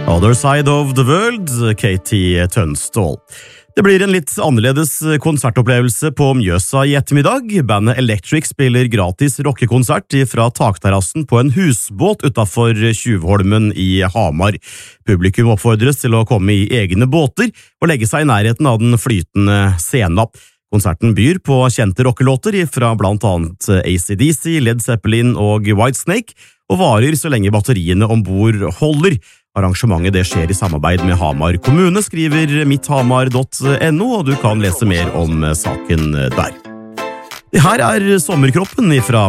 Other Side of the World, Katie Tunstall. Det blir en litt annerledes konsertopplevelse på Mjøsa i ettermiddag. Bandet Electric spiller gratis rockekonsert fra takterrassen på en husbåt utenfor Tjuvholmen i Hamar. Publikum oppfordres til å komme i egne båter og legge seg i nærheten av den flytende scenen. Konserten byr på kjente rockelåter fra blant annet AC/DC, Led Zeppelin og Whitesnake, og varer så lenge batteriene ombord holder. Arrangementet det skjer i samarbeid med Hamar kommune, skriver mitthamar.no, og du kan lese mer om saken der. Det her er Sommerkroppen fra